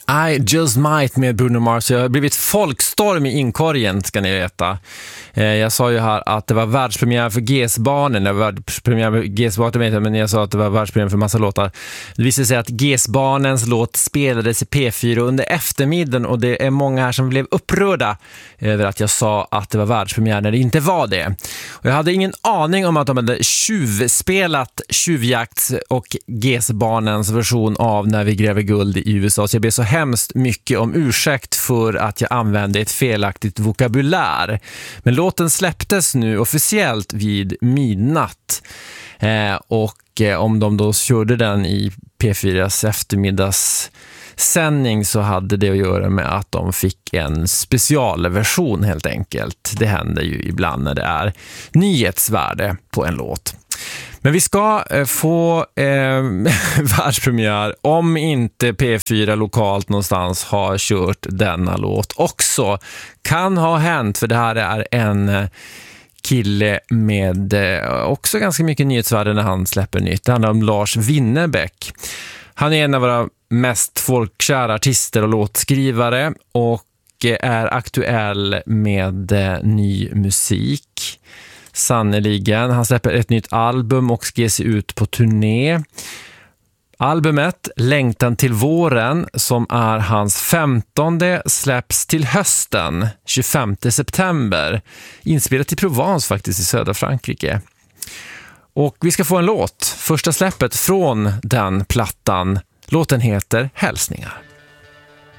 I Just Might med Bruno Mars. Jag har blivit folkstorm i inkorgen, ska ni veta. Jag sa ju här att det var världspremiär för GES-barnen. Det var världspremiär för GES-barnen, men jag sa att det var världspremiär för massa låtar. Det visade sig att GES-barnens låt spelades i P4 under eftermiddagen, och det är många här som blev upprörda över att jag sa att det var världspremiär när det inte var det. Och jag hade ingen aning om att de hade tjuvspelat Tjuvjakts och GES-barnens version av När vi gräver guld i USA, så jag ber så hemskt mycket om ursäkt för att jag använde ett felaktigt vokabulär. Men låten släpptes nu officiellt vid midnatt. Och om de då körde den i P4s eftermiddagssändning så hade det att göra med att de fick en specialversion helt enkelt. Det händer ju ibland när det är nyhetsvärde på en låt. Men vi ska få världspremiär om inte P4 lokalt någonstans har kört denna låt också. Kan ha hänt, för det här är en kille med också ganska mycket nyhetsvärde när han släpper nytt. Det handlar om Lars Winnerbäck. Han är en av våra mest folkkära artister och låtskrivare och är aktuell med ny musik. Sannoliken. Han släpper ett nytt album och ska ge sig ut på turné. Albumet Längtan till våren, som är hans 15:e, släpps till hösten 25 september. Inspelat i Provence faktiskt, i södra Frankrike. Och vi ska få en låt, första släppet från den plattan. Låten heter Hälsningar.